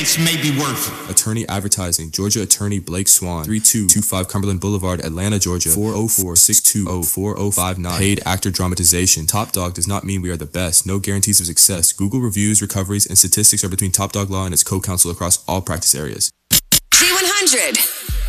case may be worth it. Attorney Advertising, Georgia Attorney Blake Swan, 3225 Cumberland Boulevard, Atlanta, Georgia, 404-620-4059. Paid actor dramatization. Top Dog does not mean we are the best. No guarantees of success. Google reviews, recoveries, and statistics are between Top Dog Law and its co-counsel across all practice areas. Z100.